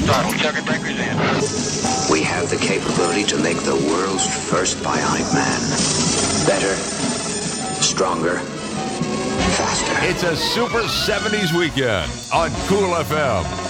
throttle. Circuit breakers in. We have the capability to make the world's first bionic man. Better, stronger, faster. It's a Super 70s weekend on Cool FM.